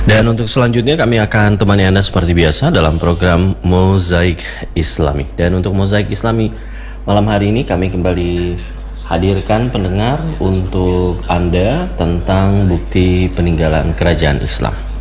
Dan untuk selanjutnya kami akan temani Anda seperti biasa dalam program Mozaik Islami. Dan untuk Mozaik Islami malam hari ini kami kembali hadirkan pendengar untuk Anda tentang bukti peninggalan kerajaan Islam.